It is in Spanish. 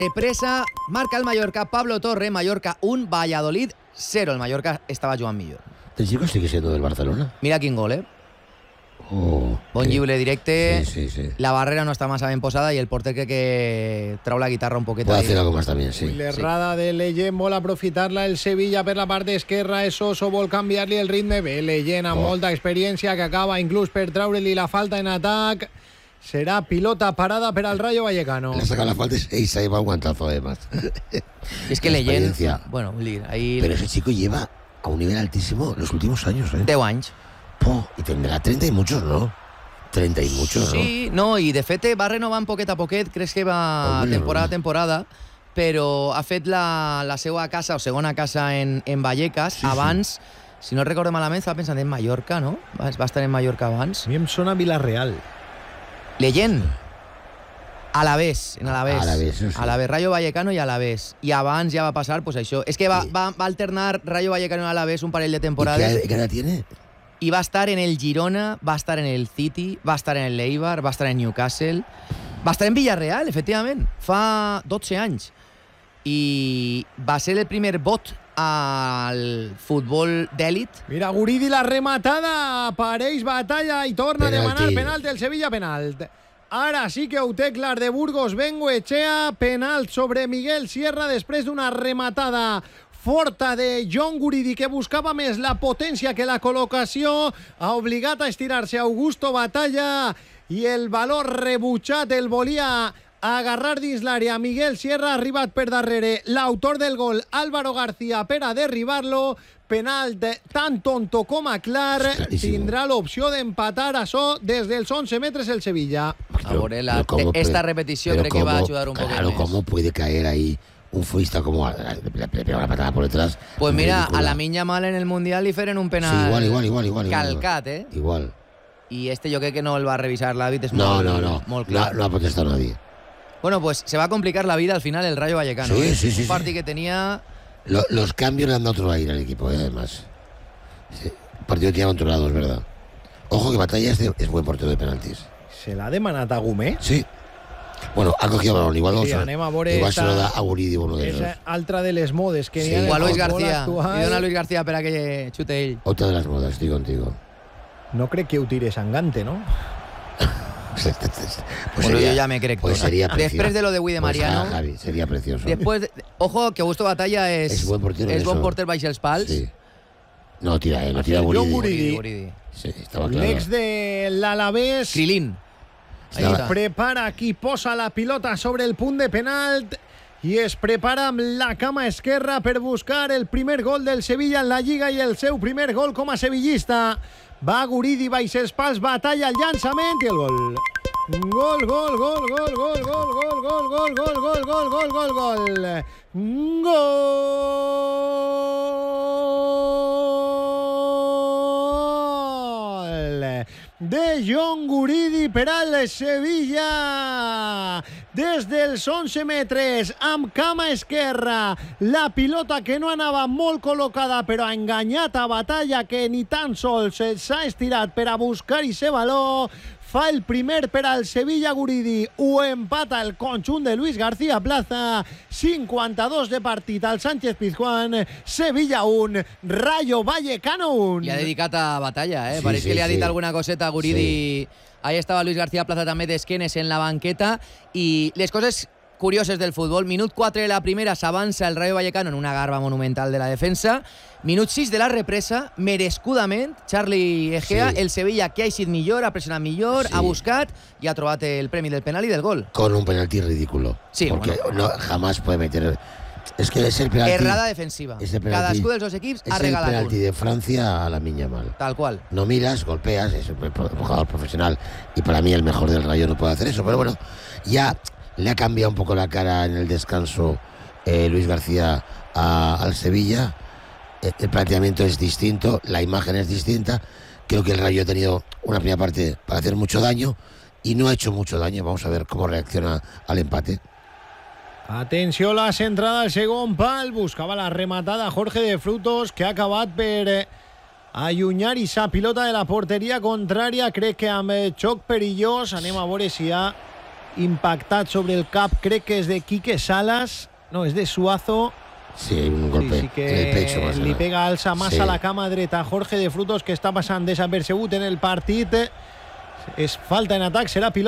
represa, marca el Mallorca, Pablo Torre, Mallorca 1, Valladolid 0. El Mallorca estava Joan Millor. El chico sigue siendo del Barcelona. Mira quin gol, Oh, bon lliure directe. Sí. La barrera no està massa ben posada i el porter crec que trau la guitarra un poquet. Puede hacer algo más también, sí. L'errada de Leyen vol aprofitar-la el Sevilla per la part esquerra. Soso vol canviar-li el ritme. Bé, Leyen amb molta experiència que acaba inclús per treure-li la falta en atac. Será pilota parada per al Rayo Vallecano. Le saca la falta y se va un guantazo además. Es que Leyen, bueno, ahí... Pero ese chico lleva a un nivel altísimo los últimos años, 10 anys. Y tendrá 30 y muchos, ¿no? 30 y muchos, ¿no? Sí, no, i de fet va renovant poquet a poquet, crec que va temporada a temporada, però ha fet la seva casa o segona casa en Vallecas. Sí, abans, si no recordo malament, estava pensant en Mallorca, no? Va estar en Mallorca abans. A mi em sona Villarreal. Leyen. Alavés, en Alavés. Alavés, Alavés, Rayo Vallecano i Alavés. I abans ja va passar, pues això. És que va alternar Rayo Vallecano i Alavés un parell de temporades. ¿Y qué edad tiene? Y va a estar en el Girona, va a estar en el City, va a estar en el Eibar, va a estar en Newcastle, va a estar en Villarreal, efectivament, fa 12 anys. I va ser el primer vot al futbol d'èlit. Mira, Guridi la rematada, apareix Batalla i torna a demanar penalt del Sevilla, penalt. Ara sí que ho té clar de Burgos, Bengoechea, penalt sobre Miguel Sierra després d'una rematada forta de John Guridi, que buscava més la potència que la col·locació. Ha obligat a estirar-se Augusto Batalla i el valor rebutjat el volia agarrar dins l'àrea. Miguel Sierra ha arribat per darrere l'autor del gol, Álvaro García, per a derribar-lo. Penalt tan tonto com a clar. Tindrà l'opció d'empatar això des dels 11 metres el Sevilla. A veure, esta repetició crec que va ajudar un poquet més. Claro, ¿cómo puede caer ahí un futbolista como le pega una patada por detrás? Pues mira, a la Minya Mal en el Mundial li feren un penal. Sí, igual. Calcat, Igual. Y este yo creo que no el va a revisar l'àrbit. No. Molt clar. No ha protestado nadie. Bueno, pues se va a complicar la vida al final el Rayo Vallecano. Sí. Un partido que tenía... Los cambios le han dado otro aire al equipo, además. Sí. El partido tenía controlado, es verdad. Ojo que Batalla es buen portero de penaltis. ¿Se la ha demanat a Gumé? Sí. Bueno, ha cogido balón, igual se lo da a Guridi uno de ellos. És altra de les modes que sí. Igual Luis García. Y dona Luis García para que chute él. Otra de las modas, estoy contigo. No crec que ho tire Sangante, ¿no? Pues bueno, yo ya me creo. Pues sería precioso. Después de lo de Wii de Mariano. Javi, sería precioso. Después, ojo, que Augusto Batalla es buen portero. Es buen portero baix els pals. Sí. No tira Guridi. Sí, estaba claro. L'ex de l'Alavés. Krilin. Prepara aquí, posa la pilota sobre el punt de penalt i es prepara amb la cama esquerra per buscar el primer gol del Sevilla en la Lliga i el seu primer gol com a sevillista. Va Guridi baix els pals, Batalla el llançament i el gol. Gol. De John Guridi per al Sevilla des dels 11 metres amb cama esquerra, la pilota que no anava molt col·locada però ha enganyat a Batalla, que ni tan sols s'ha estirat per a buscar i ser valor. Fa el primer per al Sevilla Guridi, ho empata el conjunt de Luis García Plaza. 52 de partit al Sánchez Pizjuán. Sevilla 1, Rayo Vallecano 1. I ha dedicat a Batalla, eh? Pareix que li ha dit alguna coseta a Guridi. Ahí estava Luis García Plaza també d'esquenes en la banqueta. I les coses curioses del futbol. Minut 4 de la primera s'avança el Rayo Vallecano en una garba monumental de la defensa. Minut 6 de la represa, merescudament, Charlie Egea, el Sevilla que ha eixit millor, ha pressionat millor, ha buscat i ha trobat el premi del penal i del gol. Con un penalti ridículo. Sí, porque no, jamás puede meter... Es que es el penalti... Errada defensiva. Cadascú dels dos equips ha regalat un. Es el penalti de Francia a la Minya Mal. Tal cual. No miras, golpeas, es un jugador profesional y para mí el mejor del Rayo no puede hacer eso, pero bueno, ya le ha cambiado un poco la cara en el descanso Luis García al Sevilla. El planteamiento es distinto, la imagen es distinta. Creo que el Rayo ha tenido una primera parte para hacer mucho daño y no ha hecho mucho daño. Vamos a ver cómo reacciona al empate. Atenció, la centrada al segon pal. Buscava la rematada Jorge de Frutos, que ha acabat per allunyar i sa pilota de la porteria contrària. Crec que amb xoc perillós. Anem a veure si hi ha impactat sobre el cap, crec que és de Quique Salas, no, és de Suazo. Sí, un golpe que en el pecho. Más li pega alça massa a la cama dreta a Jorge de Frutos, que està passant desapercebut en el partit. És falta en atac, serà pilota